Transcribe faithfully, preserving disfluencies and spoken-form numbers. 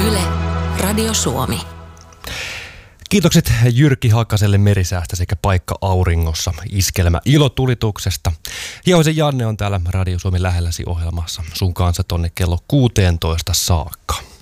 Yle, Radio Suomi. Kiitokset Jyrki Hakaselle merisäästä sekä Paikka Auringossa iskelmä ilotulituksesta. Jauhosen Janne on täällä Radio Suomi lähelläsi ohjelmassa sun kanssa tonne kello kuusitoista saakka.